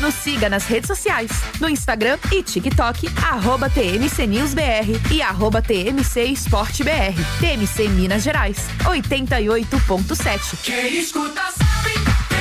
Nos siga nas redes sociais, no Instagram e TikTok, @TMCNewsBR e @TMCEsporteBR. TMC Minas Gerais, 88.7. Quem escuta sabe.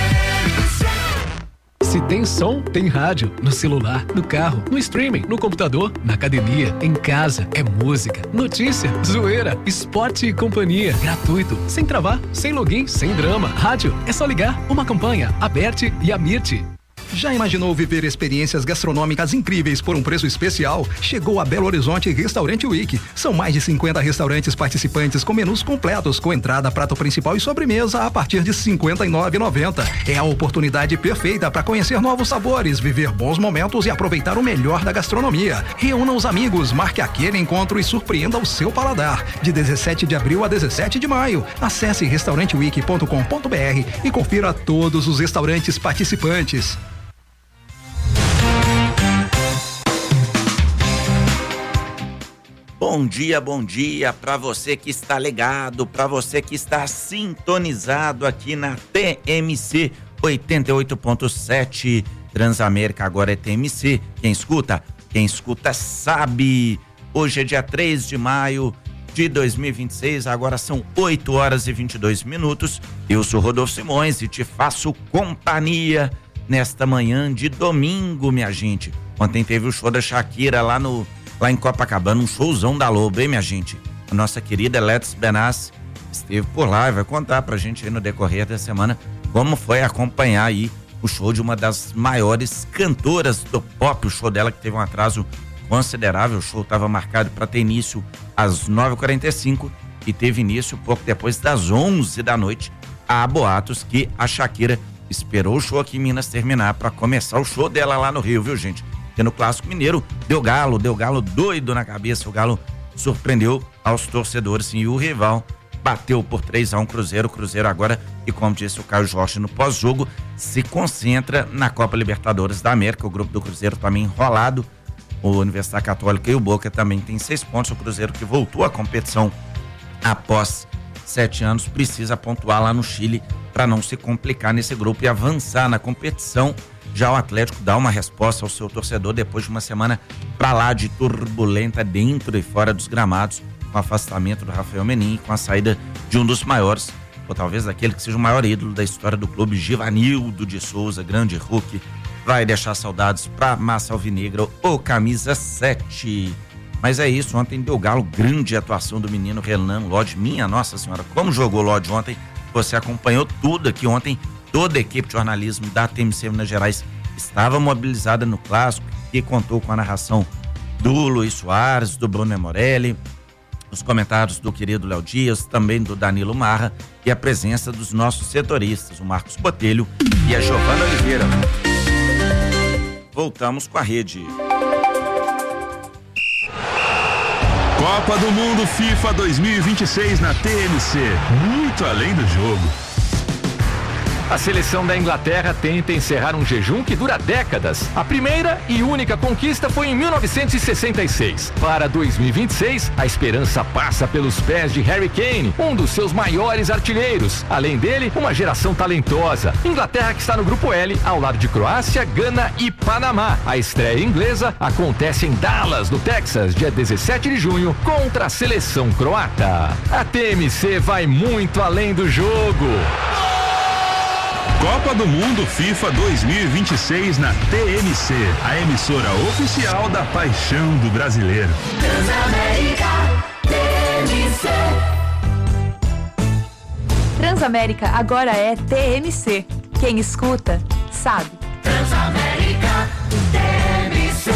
Se tem som, tem rádio. No celular, no carro, no streaming, no computador, na academia, em casa. É música, notícia, zoeira, esporte e companhia. Gratuito, sem travar, sem login, sem drama. Rádio, é só ligar. Uma campanha, Aberte e Amirte. Já imaginou viver experiências gastronômicas incríveis por um preço especial? Chegou a Belo Horizonte Restaurante Week. São mais de 50 restaurantes participantes com menus completos, com entrada, prato principal e sobremesa a partir de R$ 59,90. É a oportunidade perfeita para conhecer novos sabores, viver bons momentos e aproveitar o melhor da gastronomia. Reúna os amigos, marque aquele encontro e surpreenda o seu paladar. De 17 de abril a 17 de maio. Acesse restauranteweek.com.br e confira todos os restaurantes participantes. Bom dia para você que está ligado, para você que está sintonizado aqui na TMC 88.7 Transamérica, agora é TMC. Quem escuta sabe. Hoje é dia 3 de maio de 2026, agora são 8h22. Eu sou Rodolfo Simões e te faço companhia nesta manhã de domingo, minha gente. Ontem teve o show da Shakira lá em Copacabana, um showzão da Lobo, hein, minha gente? A nossa querida Letícia Benassi esteve por lá e vai contar pra gente aí no decorrer da semana como foi acompanhar aí o show de uma das maiores cantoras do pop, o show dela que teve um atraso considerável. O show estava marcado para ter início às 9h45 e teve início pouco depois das 11 da noite. Há boatos que a Shakira esperou o show aqui em Minas terminar para começar o show dela lá no Rio, viu, gente? Porque no Clássico Mineiro deu galo doido na cabeça. O Galo surpreendeu aos torcedores e o rival bateu por 3-1 Cruzeiro. O Cruzeiro agora, e como disse o Caio Jorge no pós-jogo, se concentra na Copa Libertadores da América. O grupo do Cruzeiro também enrolado. O Universidade Católica e o Boca também tem 6 pontos. O Cruzeiro, que voltou à competição após 7 anos, precisa pontuar lá no Chile para não se complicar nesse grupo e avançar na competição. Já o Atlético dá uma resposta ao seu torcedor depois de uma semana pra lá de turbulenta dentro e fora dos gramados, com o afastamento do Rafael Menin, com a saída de um dos maiores, ou talvez daquele que seja o maior ídolo da história do clube, Givanildo de Souza, grande Hulk, vai deixar saudades pra massa alvinegra, ou camisa 7. Mas é isso, ontem deu galo, grande atuação do menino Renan Lodge. Minha Nossa Senhora, como jogou Lodge ontem, você acompanhou tudo aqui ontem. Toda a equipe de jornalismo da TMC Minas Gerais estava mobilizada no Clássico, que contou com a narração do Luiz Soares, do Bruno Morelli, os comentários do querido Léo Dias, também do Danilo Marra e a presença dos nossos setoristas, o Marcos Botelho e a Giovana Oliveira. Voltamos com a rede. Copa do Mundo FIFA 2026 na TMC, muito além do jogo. A seleção da Inglaterra tenta encerrar um jejum que dura décadas. A primeira e única conquista foi em 1966. Para 2026, a esperança passa pelos pés de Harry Kane, um dos seus maiores artilheiros. Além dele, uma geração talentosa. Inglaterra que está no grupo L, ao lado de Croácia, Gana e Panamá. A estreia inglesa acontece em Dallas, no Texas, dia 17 de junho, contra a seleção croata. A TMC vai muito além do jogo. Copa do Mundo FIFA 2026 na TMC, a emissora oficial da paixão do brasileiro. Transamérica, TMC. Transamérica agora é TMC. Quem escuta, sabe. Transamérica, TMC.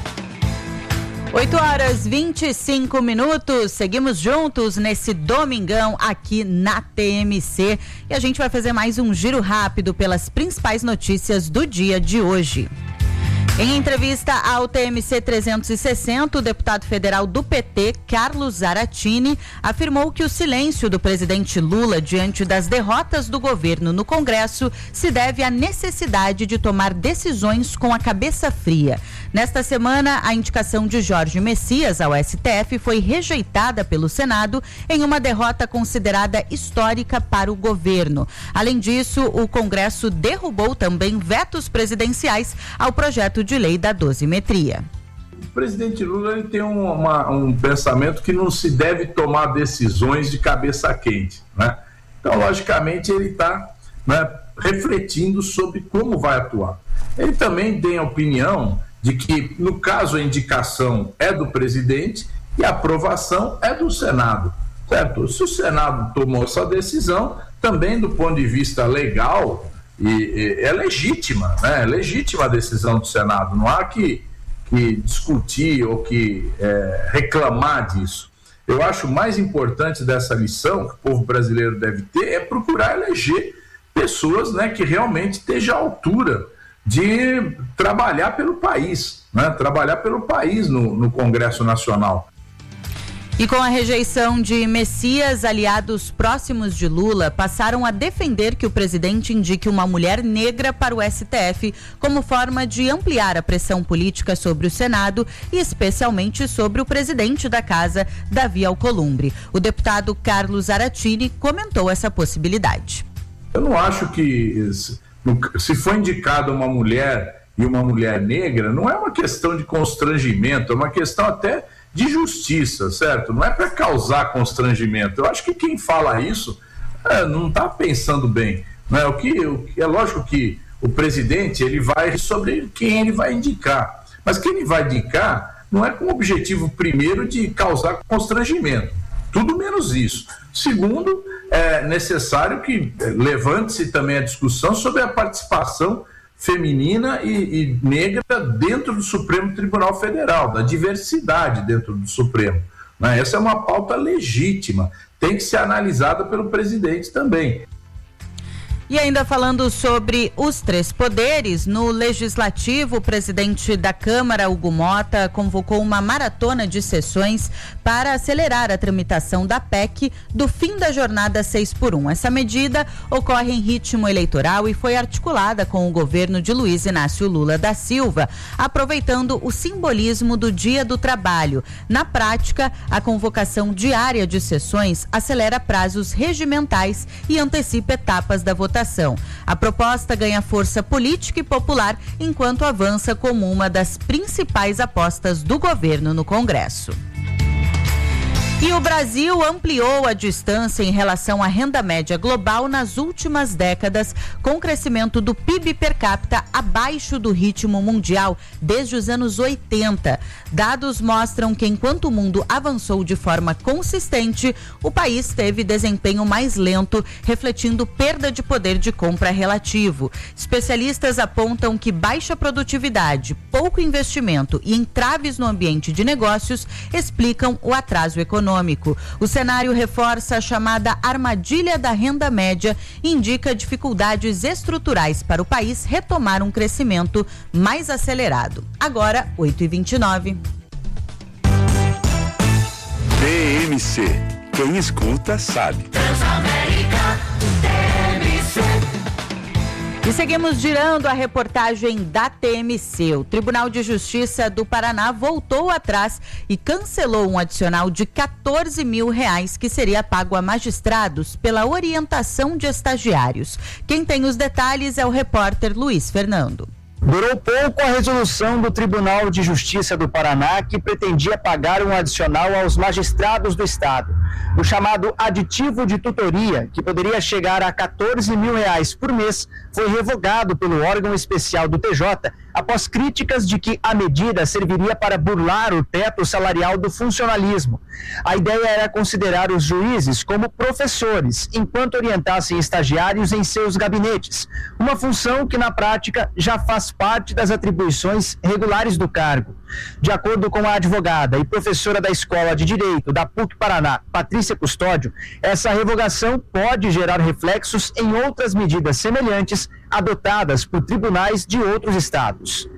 8h25. Seguimos juntos nesse domingão aqui na TMC e a gente vai fazer mais um giro rápido pelas principais notícias do dia de hoje. Em entrevista ao TMC 360, o deputado federal do PT, Carlos Zaratini, afirmou que o silêncio do presidente Lula diante das derrotas do governo no Congresso se deve à necessidade de tomar decisões com a cabeça fria. Nesta semana, a indicação de Jorge Messias ao STF foi rejeitada pelo Senado em uma derrota considerada histórica para o governo. Além disso, o Congresso derrubou também vetos presidenciais ao projeto de lei da dosimetria. O presidente Lula ele tem um pensamento que não se deve tomar decisões de cabeça quente, né? Então, logicamente, ele está, né, refletindo sobre como vai atuar. Ele também tem a opinião de que, no caso, a indicação é do presidente e a aprovação é do Senado, certo? Se o Senado tomou essa decisão, também do ponto de vista legal, é legítima, né? É legítima a decisão do Senado, não há que discutir ou que reclamar disso. Eu acho mais importante dessa lição que o povo brasileiro deve ter é procurar eleger pessoas, né, que realmente estejam à altura de trabalhar pelo país, né? Trabalhar pelo país no Congresso Nacional. E com a rejeição de Messias, aliados próximos de Lula passaram a defender que o presidente indique uma mulher negra para o STF como forma de ampliar a pressão política sobre o Senado e especialmente sobre o presidente da casa, Davi Alcolumbre. O deputado Carlos Zaratini comentou essa possibilidade. Eu não acho que se for indicada uma mulher e uma mulher negra, não é uma questão de constrangimento, é uma questão até de justiça, certo? Não é para causar constrangimento. Eu acho que quem fala isso não está pensando bem, né? É lógico que o presidente ele vai sobre quem ele vai indicar, mas quem ele vai indicar não é com o objetivo primeiro de causar constrangimento, tudo menos isso. Segundo, é necessário que levante-se também a discussão sobre a participação feminina e negra dentro do Supremo Tribunal Federal, da diversidade dentro do Supremo, né? Essa é uma pauta legítima, tem que ser analisada pelo presidente também. E ainda falando sobre os três poderes, no Legislativo, o presidente da Câmara, Hugo Mota, convocou uma maratona de sessões para acelerar a tramitação da PEC do fim da jornada 6x1. Essa medida ocorre em ritmo eleitoral e foi articulada com o governo de Luiz Inácio Lula da Silva, aproveitando o simbolismo do Dia do Trabalho. Na prática, a convocação diária de sessões acelera prazos regimentais e antecipa etapas da votação. A proposta ganha força política e popular enquanto avança como uma das principais apostas do governo no Congresso. E o Brasil ampliou a distância em relação à renda média global nas últimas décadas, com o crescimento do PIB per capita abaixo do ritmo mundial desde os anos 80. Dados mostram que enquanto o mundo avançou de forma consistente, o país teve desempenho mais lento, refletindo perda de poder de compra relativo. Especialistas apontam que baixa produtividade, pouco investimento e entraves no ambiente de negócios explicam o atraso econômico. O cenário reforça a chamada armadilha da renda média e indica dificuldades estruturais para o país retomar um crescimento mais acelerado. Agora, 8h29. TMC. Quem escuta sabe. Transamérica, TMC. E seguimos girando a reportagem da TMC. O Tribunal de Justiça do Paraná voltou atrás e cancelou um adicional de R$14 mil que seria pago a magistrados pela orientação de estagiários. Quem tem os detalhes é o repórter Luiz Fernando. Durou pouco a resolução do Tribunal de Justiça do Paraná, que pretendia pagar um adicional aos magistrados do Estado. O chamado aditivo de tutoria, que poderia chegar a R$14 mil por mês, foi revogado pelo órgão especial do TJ, após críticas de que a medida serviria para burlar o teto salarial do funcionalismo. A ideia era considerar os juízes como professores, enquanto orientassem estagiários em seus gabinetes, uma função que na prática já faz parte das atribuições regulares do cargo. De acordo com a advogada e professora da Escola de Direito da PUC Paraná, Patrícia Custódio, essa revogação pode gerar reflexos em outras medidas semelhantes adotadas por tribunais de outros estados.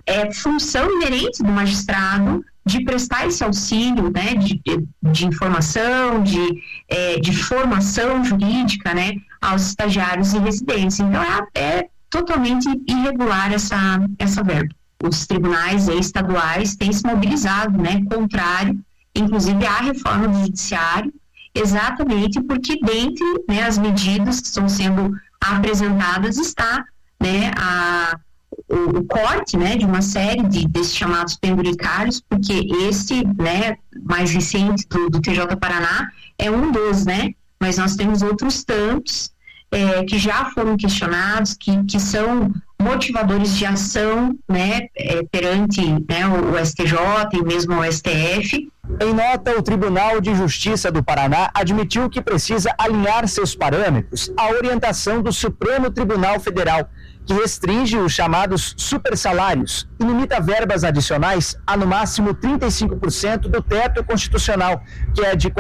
é função inerente do magistrado de prestar esse auxílio, né, de informação, de formação jurídica, né, aos estagiários e residentes. Então, é totalmente irregular essa verba. Os tribunais estaduais têm se mobilizado, né, contrário, inclusive, à reforma do judiciário, exatamente porque dentre, né, as medidas que estão sendo apresentadas está, né, o corte, né, de uma série desses chamados penduricários, porque esse, né, mais recente do TJ Paraná é um dos, né, mas nós temos outros tantos que já foram questionados, que são motivadores de ação, né, perante, né, o STJ e mesmo o STF. Em nota, o Tribunal de Justiça do Paraná admitiu que precisa alinhar seus parâmetros à orientação do Supremo Tribunal Federal, que restringe os chamados supersalários e limita verbas adicionais a no máximo 35% do teto constitucional, que é de R$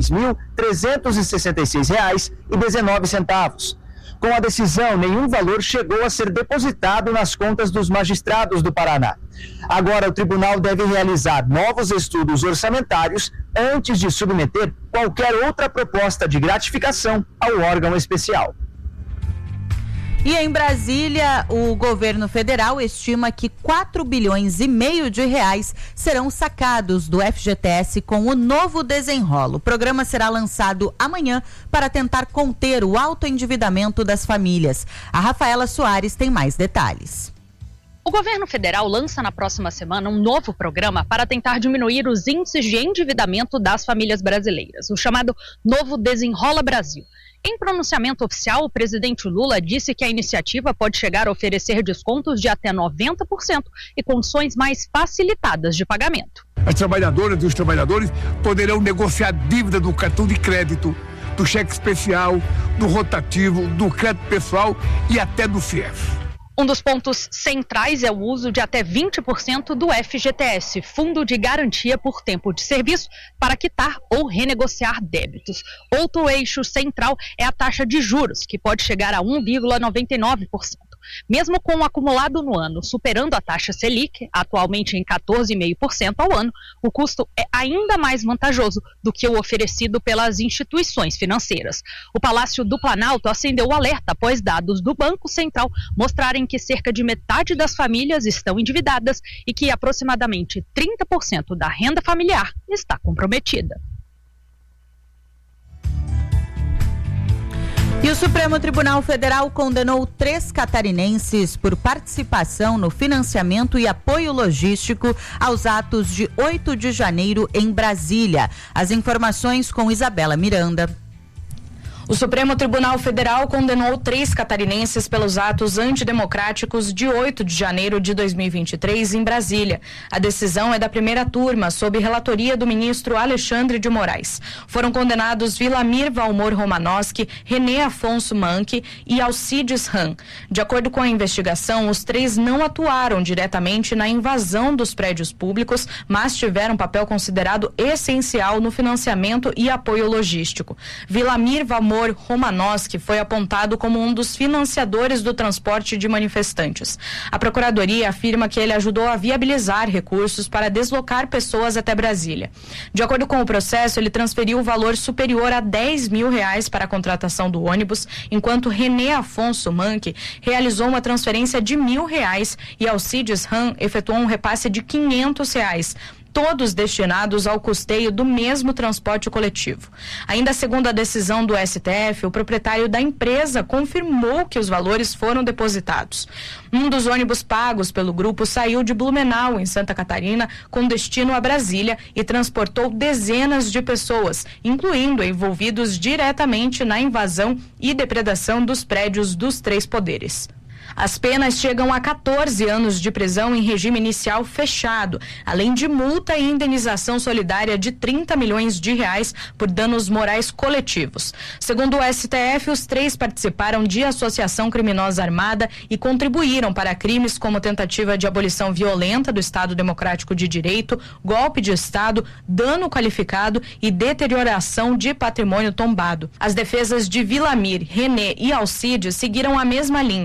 46.366,19. Com a decisão, nenhum valor chegou a ser depositado nas contas dos magistrados do Paraná. Agora, o tribunal deve realizar novos estudos orçamentários antes de submeter qualquer outra proposta de gratificação ao órgão especial. E em Brasília, o governo federal estima que 4,5 bilhões de reais serão sacados do FGTS com o novo desenrolo. O programa será lançado amanhã para tentar conter o alto endividamento das famílias. A Rafaela Soares tem mais detalhes. O governo federal lança na próxima semana um novo programa para tentar diminuir os índices de endividamento das famílias brasileiras, o chamado Novo Desenrola Brasil. Em pronunciamento oficial, o presidente Lula disse que a iniciativa pode chegar a oferecer descontos de até 90% e condições mais facilitadas de pagamento. As trabalhadoras e os trabalhadores poderão negociar dívida do cartão de crédito, do cheque especial, do rotativo, do crédito pessoal e até do FIES. Um dos pontos centrais é o uso de até 20% do FGTS, Fundo de Garantia por Tempo de Serviço, para quitar ou renegociar débitos. Outro eixo central é a taxa de juros, que pode chegar a 1,99%. Mesmo com o acumulado no ano superando a taxa Selic, atualmente em 14,5% ao ano, o custo é ainda mais vantajoso do que o oferecido pelas instituições financeiras. O Palácio do Planalto acendeu o alerta após dados do Banco Central mostrarem que cerca de metade das famílias estão endividadas e que aproximadamente 30% da renda familiar está comprometida. E o Supremo Tribunal Federal condenou 3 catarinenses por participação no financiamento e apoio logístico aos atos de 8 de janeiro em Brasília. As informações com Isabela Miranda. O Supremo Tribunal Federal condenou 3 catarinenses pelos atos antidemocráticos de 8 de janeiro de 2023 em Brasília. A decisão é da primeira turma, sob relatoria do ministro Alexandre de Moraes. Foram condenados Vilamir Valmor Romanowski, René Afonso Manque e Alcides Ram. De acordo com a investigação, os 3 não atuaram diretamente na invasão dos prédios públicos, mas tiveram um papel considerado essencial no financiamento e apoio logístico. Vilamir Valmor Romanowski foi apontado como um dos financiadores do transporte de manifestantes. A Procuradoria afirma que ele ajudou a viabilizar recursos para deslocar pessoas até Brasília. De acordo com o processo, ele transferiu o valor superior a R$10 mil para a contratação do ônibus, enquanto René Afonso Manque realizou uma transferência de R$1.000 e Alcides Ram efetuou um repasse de R$500. Todos destinados ao custeio do mesmo transporte coletivo. Ainda segundo a decisão do STF, o proprietário da empresa confirmou que os valores foram depositados. Um dos ônibus pagos pelo grupo saiu de Blumenau, em Santa Catarina, com destino a Brasília e transportou dezenas de pessoas, incluindo envolvidos diretamente na invasão e depredação dos prédios dos 3 poderes. As penas chegam a 14 anos de prisão em regime inicial fechado, além de multa e indenização solidária de R$30 milhões por danos morais coletivos. Segundo o STF, os 3 participaram de associação criminosa armada e contribuíram para crimes como tentativa de abolição violenta do Estado Democrático de Direito, golpe de Estado, dano qualificado e deterioração de patrimônio tombado. As defesas de Vilamir, René e Alcides seguiram a mesma linha.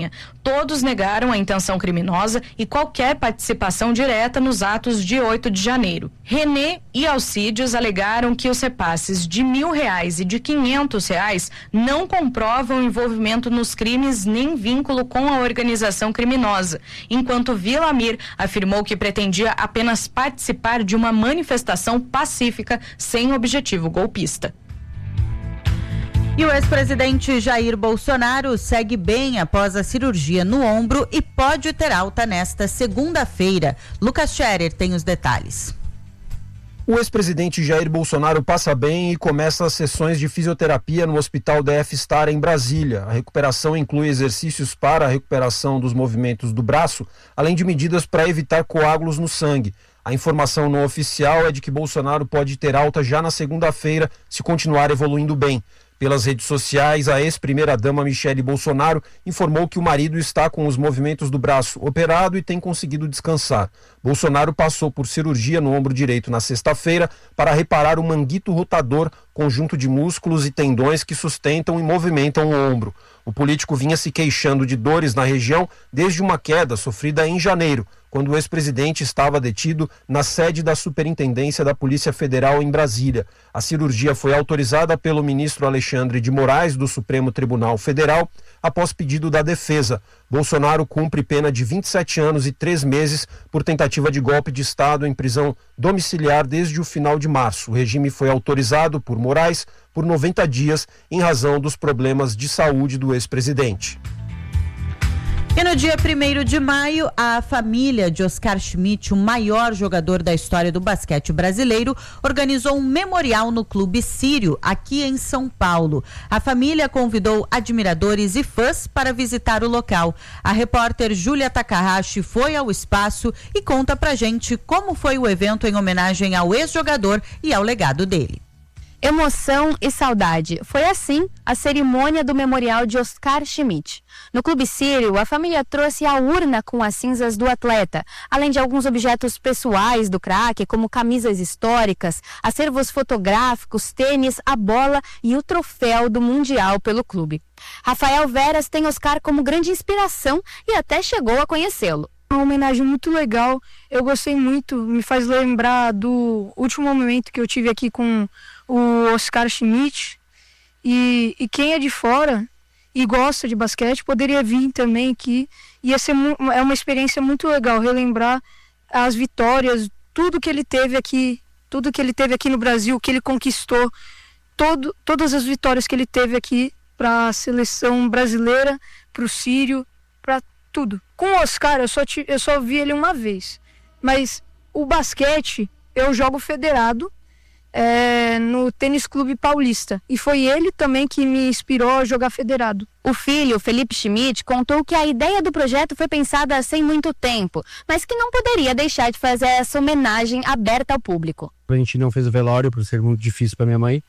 Todos negaram a intenção criminosa e qualquer participação direta nos atos de 8 de janeiro. Renê e Alcídios alegaram que os repasses de R$1.000 e de R$500 não comprovam envolvimento nos crimes nem vínculo com a organização criminosa, enquanto Vilamir afirmou que pretendia apenas participar de uma manifestação pacífica sem objetivo golpista. E o ex-presidente Jair Bolsonaro segue bem após a cirurgia no ombro e pode ter alta nesta segunda-feira. Lucas Scherer tem os detalhes. O ex-presidente Jair Bolsonaro passa bem e começa as sessões de fisioterapia no Hospital DF Star em Brasília. A recuperação inclui exercícios para a recuperação dos movimentos do braço, além de medidas para evitar coágulos no sangue. A informação não oficial é de que Bolsonaro pode ter alta já na segunda-feira se continuar evoluindo bem. Pelas redes sociais, a ex-primeira-dama Michele Bolsonaro informou que o marido está com os movimentos do braço operado e tem conseguido descansar. Bolsonaro passou por cirurgia no ombro direito na sexta-feira para reparar o manguito rotador, conjunto de músculos e tendões que sustentam e movimentam o ombro. O político vinha se queixando de dores na região desde uma queda sofrida em janeiro, quando o ex-presidente estava detido na sede da Superintendência da Polícia Federal em Brasília. A cirurgia foi autorizada pelo ministro Alexandre de Moraes, do Supremo Tribunal Federal, após pedido da defesa. Bolsonaro cumpre pena de 27 anos e 3 meses por tentativa de golpe de Estado em prisão domiciliar desde o final de março. O regime foi autorizado por Moraes por 90 dias em razão dos problemas de saúde do ex-presidente. E no dia 1º de maio, a família de Oscar Schmidt, o maior jogador da história do basquete brasileiro, organizou um memorial no Clube Sírio, aqui em São Paulo. A família convidou admiradores e fãs para visitar o local. A repórter Júlia Takahashi foi ao espaço e conta pra gente como foi o evento em homenagem ao ex-jogador e ao legado dele. Emoção e saudade. Foi assim a cerimônia do memorial de Oscar Schmidt. No Clube Sírio, a família trouxe a urna com as cinzas do atleta, além de alguns objetos pessoais do craque, como camisas históricas, acervos fotográficos, tênis, a bola e o troféu do Mundial pelo clube. Rafael Veras tem Oscar como grande inspiração e até chegou a conhecê-lo. Uma homenagem muito legal, eu gostei muito, me faz lembrar do último momento que eu tive aqui com o Oscar Schmidt, e quem é de fora e gosta de basquete poderia vir também, que é uma experiência muito legal, relembrar as vitórias, tudo que ele teve aqui no Brasil, que ele conquistou, todas as vitórias que ele teve aqui para a seleção brasileira, para o Sírio, para tudo. Com o Oscar eu só vi ele uma vez, mas o basquete eu jogo federado no Tênis Clube Paulista, e foi ele também que me inspirou a jogar federado. O filho, Felipe Schmidt, contou que a ideia do projeto foi pensada sem muito tempo, mas que não poderia deixar de fazer essa homenagem aberta ao público. A gente não fez o velório por ser muito difícil para minha mãe,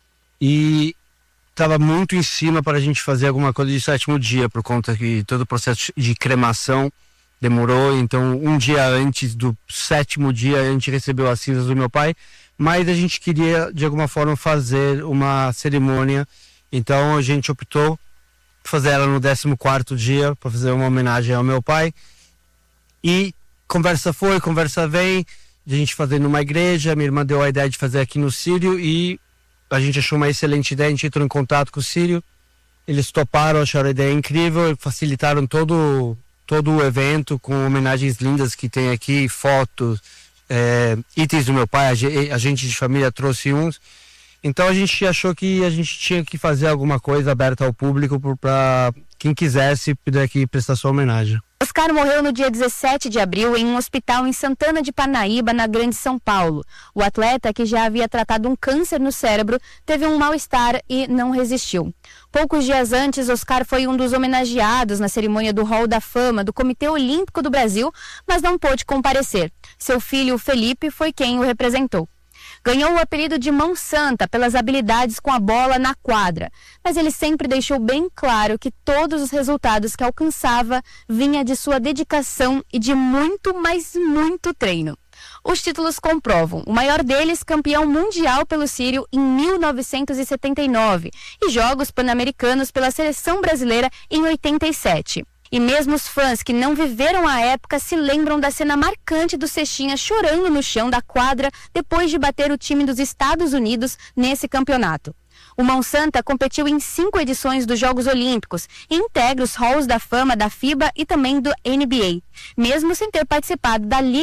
e estava muito em cima para a gente fazer alguma coisa de 7º dia, por conta que todo o processo de cremação demorou. Então, um dia antes do 7º dia, a gente recebeu as cinzas do meu pai, mas a gente queria, de alguma forma, fazer uma cerimônia. Então, a gente optou por fazer ela no 14º dia, para fazer uma homenagem ao meu pai. E conversa foi, conversa vem, de a gente fazer numa igreja. Minha irmã deu a ideia de fazer aqui no Sírio e a gente achou uma excelente ideia. A gente entrou em contato com o Sírio, eles toparam, acharam a ideia incrível, facilitaram todo o evento com homenagens lindas que tem aqui, fotos, itens do meu pai, a gente de família trouxe uns. Então a gente achou que a gente tinha que fazer alguma coisa aberta ao público para quem quisesse poder aqui prestar sua homenagem. Oscar morreu no dia 17 de abril em um hospital em Santana de Parnaíba, na Grande São Paulo. O atleta, que já havia tratado um câncer no cérebro, teve um mal-estar e não resistiu. Poucos dias antes, Oscar foi um dos homenageados na cerimônia do Hall da Fama do Comitê Olímpico do Brasil, mas não pôde comparecer. Seu filho, Felipe, foi quem o representou. Ganhou o apelido de Mão Santa pelas habilidades com a bola na quadra, mas ele sempre deixou bem claro que todos os resultados que alcançava vinha de sua dedicação e de muito, mas muito treino. Os títulos comprovam, o maior deles campeão mundial pelo Sírio em 1979 e Jogos Pan-Americanos pela seleção brasileira em 87. E mesmo os fãs que não viveram a época se lembram da cena marcante do Cestinha chorando no chão da quadra depois de bater o time dos Estados Unidos nesse campeonato. O Monsanta competiu em 5 edições dos Jogos Olímpicos e integra os halls da fama da FIBA e também do NBA, mesmo sem ter participado da Liga